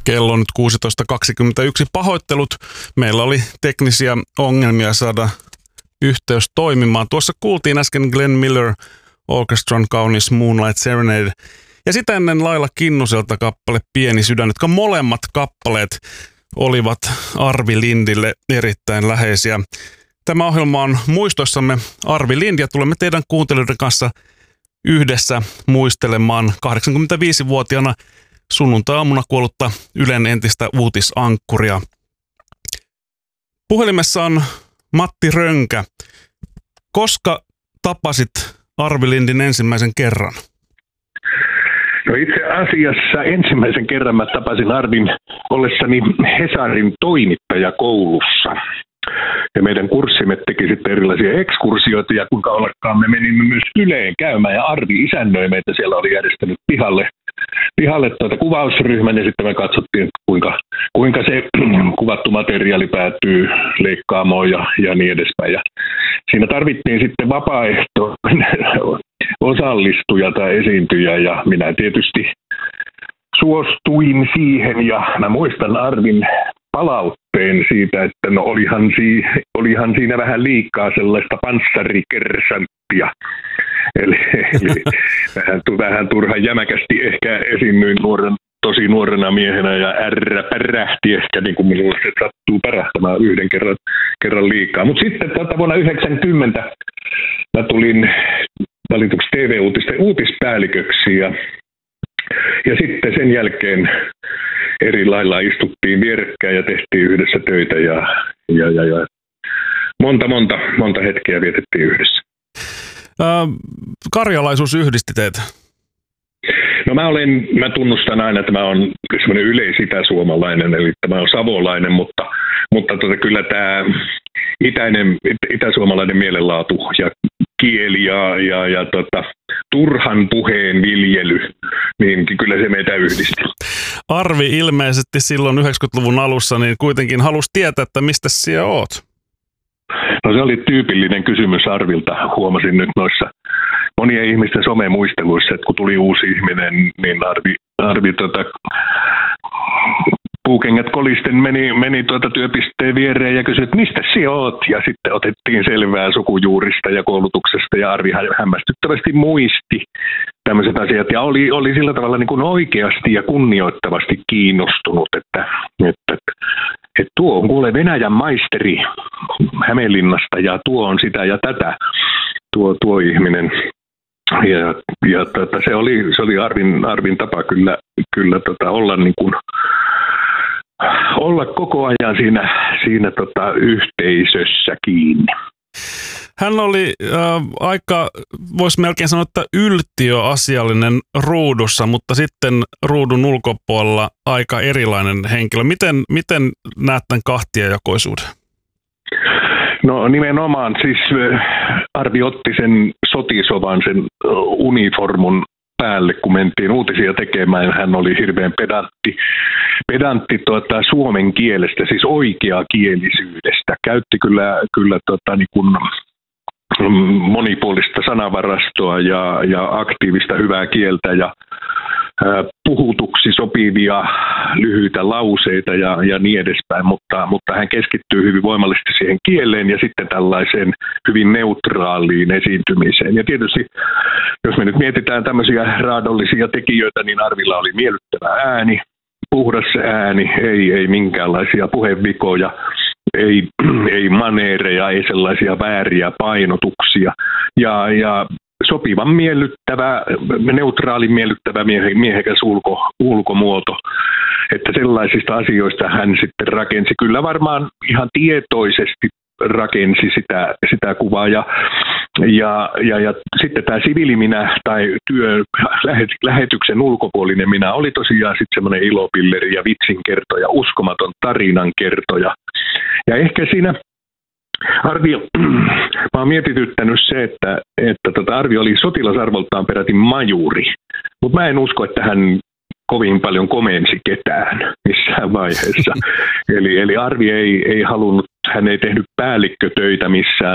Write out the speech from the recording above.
Kello on nyt 16.21. Pahoittelut. Meillä oli teknisiä ongelmia saada yhteys toimimaan. Tuossa kuultiin äsken Glenn Miller Orchestran kaunis Moonlight Serenade. Ja sitä ennen Laila Kinnuselta kappale Pieni sydän, jotka molemmat kappaleet olivat Arvi Lindille erittäin läheisiä. Tämä ohjelma on muistoissamme Arvi Lind ja tulemme teidän kuuntelijoiden kanssa yhdessä muistelemaan 85-vuotiaana sunnuntai-aamuna kuollutta Ylen entistä uutisankkuria. Puhelimessa on Matti Rönkä. Koska tapasit Arvi Lindin ensimmäisen kerran? No itse asiassa ensimmäisen kerran mä tapasin Arvin ollessani Hesarin toimittajakoulussa. Ja meidän kurssimme teki sitten erilaisia ekskursioita ja kuinka ollakaan me menimme myös Yleen käymään ja Arvi isännöi meitä. Siellä oli järjestänyt pihalle kuvausryhmän ja sitten me katsottiin, kuinka se kuvattu materiaali päätyy leikkaamoon ja niin edespäin. Ja siinä tarvittiin sitten vapaaehtoinen osallistuja tai esiintyjä ja minä tietysti suostuin siihen ja mä muistan Arvin palautteen siitä, että no olihan siinä vähän liikaa sellaista panssarikersanttia. Eli vähän turhan jämäkästi ehkä esiinnyin tosi nuorena miehenä ja pärähti ehkä niin kuin minulle se sattuu pärähtämään yhden kerran liikaa. Mutta sitten vuonna 1990 mä tulin valituksi TV-uutisten uutispäälliköksi ja sitten sen jälkeen eri lailla istuttiin vierekkäin ja tehtiin yhdessä töitä ja monta hetkeä vietettiin yhdessä. Karjalaisuus yhdisti teitä? No mä tunnustan aina, että mä oon semmoinen yleis-itäsuomalainen, eli mä oon savolainen, mutta kyllä tämä itäsuomalainen mielenlaatu ja kieli ja turhan puheen viljely, niin kyllä se meitä yhdisti. Arvi ilmeisesti silloin 90-luvun alussa niin kuitenkin halusi tietää, että mistä sinä oot? No se oli tyypillinen kysymys Arvilta. Huomasin nyt noissa monien ihmisten somemuisteluissa, että kun tuli uusi ihminen, niin Arvi puukengät kolisten meni työpisteen viereen ja kysyi, että mistä sinä oot? Ja sitten otettiin selvää sukujuurista ja koulutuksesta ja Arvi hämmästyttävästi muisti tämmöiset asiat ja oli sillä tavalla niin kuin oikeasti ja kunnioittavasti kiinnostunut, että tuo on kuule Venäjän maisteri Hämeenlinnasta ja tuo on sitä ja tätä tuo ihminen. Ja se oli Arvin tapa kyllä olla niin kuin olla koko ajan siinä yhteisössä kiinni. Hän oli aika, voisi melkein sanoa, että yltiöasiallinen ruudussa, mutta sitten ruudun ulkopuolella aika erilainen henkilö. Miten näet tämän kahtiajakoisuuden? No nimenomaan, siis Arvi otti sen sotisovan, sen uniformun päälle, kun mentiin uutisia tekemään. Hän oli hirveän pedantti suomen kielestä, siis oikeakielisyydestä. Käytti kyllä niin kuin monipuolista sanavarastoa ja aktiivista hyvää kieltä ja puhutuksi sopivia lyhyitä lauseita ja niin edespäin, mutta hän keskittyy hyvin voimallisesti siihen kieleen ja sitten tällaiseen hyvin neutraaliin esiintymiseen. Ja tietysti, jos me nyt mietitään tämmöisiä raadollisia tekijöitä, niin Arvilla oli miellyttävä ääni, puhdas ääni, ei minkäänlaisia puhevikoja, ei maneereja, ei sellaisia vääriä painotuksia ja sopivan miellyttävä, neutraalin miellyttävä miehekäs ulkomuoto. Että sellaisista asioista hän sitten rakensi. Kyllä varmaan ihan tietoisesti rakensi sitä kuvaa. Ja sitten tämä siviiliminä tai lähetyksen ulkopuolinen minä oli tosiaan sitten semmoinen ilopilleri ja vitsinkertoja, uskomaton tarinankertoja. Ja ehkä siinä Arvi, mä oon mietityttänyt se, että Arvi oli sotilasarvoltaan peräti majuri, mutta mä en usko, että hän kovin paljon komensi ketään missään vaiheessa. Eli Arvi ei halunnut, hän ei tehnyt päällikkötöitä missään